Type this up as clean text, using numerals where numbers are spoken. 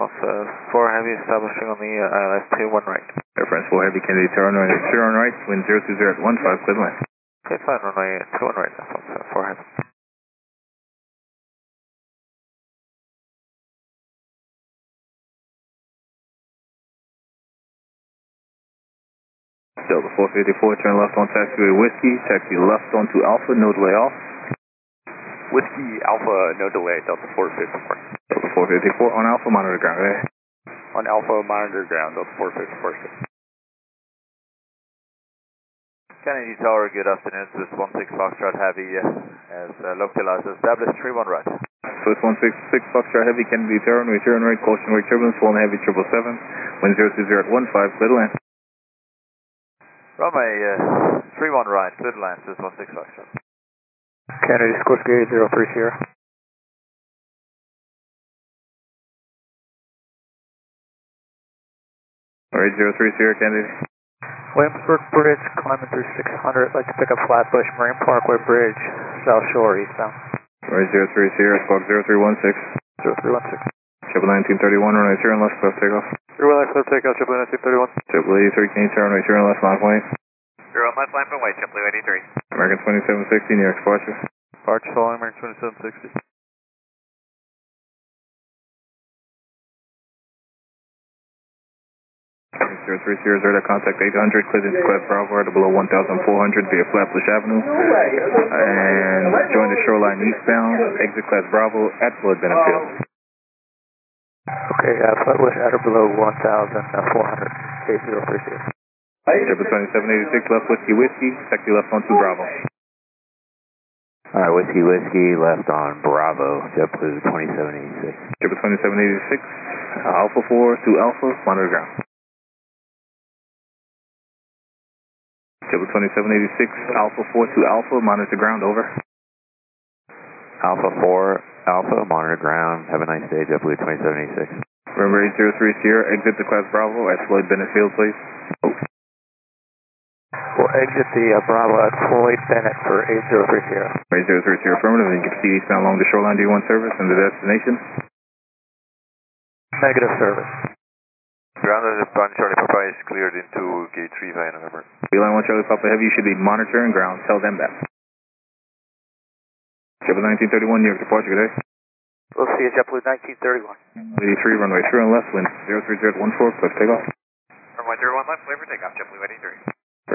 4 Heavy establishing on the ILS 21 right. Air France 4 Heavy, Kennedy Tower, runway 0 on right, wind 020 at 15, clear the line. Okay, fine, runway 21 right, that's 4 Heavy. Delta 454, turn left on taxiway Whiskey, taxi left onto Alpha, no delay off. Whiskey Alpha, no delay, Delta 454. Delta 454 on Alpha, monitor ground, eh? On Alpha, monitor ground, Delta 454. Kennedy Tower, good afternoon, Swiss 16 Foxtrot Heavy, as localized, established 31 right. Swiss 166 Foxtrot Heavy, Kennedy Tower, runway 0 on right, caution wake turbulence, swollen heavy 777, wind 020 at 15, clear the land. Runway 31 right, clear the land, Swiss 16 Foxtrot. Kennedy Sikorsky 030. Alright, 030 Kennedy. Williamsburg Bridge, climbing through 600. Like to pick up Flatbush Marine Parkway Bridge, South Shore, eastbound. Alright, 030, squawk 0316. 0316. Triple 1931, runway 0 and left, close takeoff. 01 clear takeoff, Triple 1931. Triple 83, Kennedy Tower, runway 0 and left, line point. 0 left line from white, Triple 83. American 2760, New York departure. Departure following American 2760. Zero 030, contact 800, clear into class Bravo at below 1400 via Flatbush Avenue. And join the shoreline eastbound, exit class Bravo at Floyd Bennett Field. Okay, Flatbush at or below 1400, 8030. Triple 2786, left Whiskey, taxi left onto Bravo. Alright, Whiskey, left on Bravo, JetBlue 2786. Triple 2786, Alpha 4 to Alpha, monitor ground. Triple 2786, Alpha 4 to Alpha, monitor ground, over. Alpha 4, Alpha, monitor ground, have a nice day, JetBlue 2786. Remember 803 exit the class Bravo at Floyd Bennett Field, please. Oh. We'll exit the Bravo at Floyd Bennett for 8030. 8030 affirmative, and you can proceed eastbound along the shoreline D1 service and the destination. Negative service. Ground at Charlie Papa is cleared into gate 3 via November. Beeline 1 Charlie Papa Heavy, you should be monitoring ground, tell them that. Triple 1931, New York departure, good day. We'll see you JetBlue 1931. 83, runway 3 on left, wind 030 at 14, close takeoff. Runway 01 left, clear for takeoff, JetBlue 83.